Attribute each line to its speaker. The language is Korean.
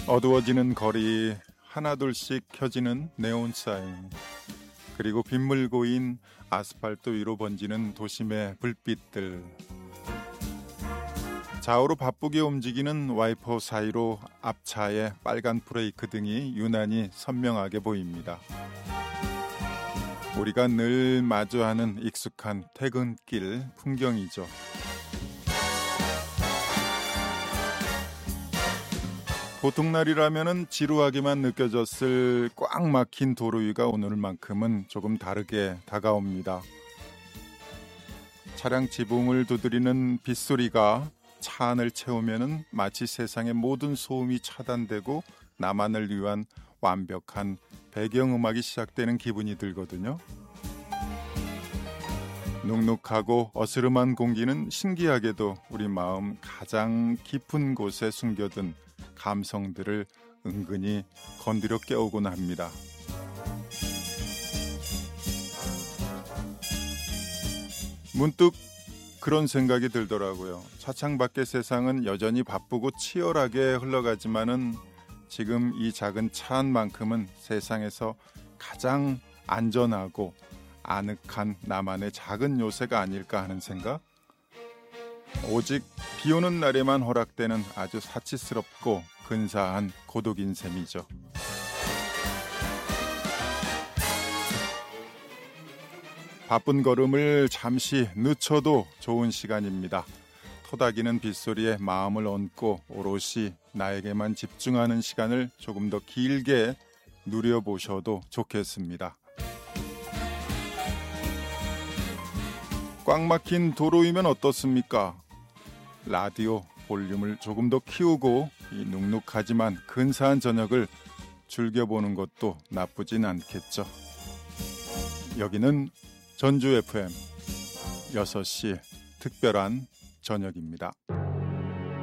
Speaker 1: 어두워지는 거리, 하나둘씩 켜지는 네온 사인, 그리고 빗물 고인 아스팔트 위로 번지는 도심의 불빛들. 좌우로 바쁘게 움직이는 와이퍼 사이로 앞차의 빨간 브레이크 등이 유난히 선명하게 보입니다. 우리가 늘 마주하는 익숙한 퇴근길 풍경이죠. 보통 날이라면 지루하게만 느껴졌을 꽉 막힌 도로 위가 오늘만큼은 조금 다르게 다가옵니다. 차량 지붕을 두드리는 빗소리가 차 안을 채우면 마치 세상의 모든 소음이 차단되고 나만을 위한 완벽한 배경음악이 시작되는 기분이 들거든요. 눅눅하고 어스름한 공기는 신기하게도 우리 마음 가장 깊은 곳에 숨겨둔 감성들을 은근히 건드려 깨우곤 합니다. 문득 그런 생각이 들더라고요. 차창 밖의 세상은 여전히 바쁘고 치열하게 흘러가지만은 지금 이 작은 차 안만큼은 세상에서 가장 안전하고 아늑한 나만의 작은 요새가 아닐까 하는 생각? 오직 비 오는 날에만 허락되는 아주 사치스럽고 근사한 고독인 셈이죠. 바쁜 걸음을 잠시 늦춰도 좋은 시간입니다. 토닥이는 빗소리에 마음을 얹고 오롯이 나에게만 집중하는 시간을 조금 더 길게 누려보셔도 좋겠습니다. 꽉 막힌 도로이면 어떻습니까? 라디오 볼륨을 조금 더 키우고 이 눅눅하지만 근사한 저녁을 즐겨보는 것도 나쁘진 않겠죠. 여기는 전주 FM 6시 특별한 저녁입니다.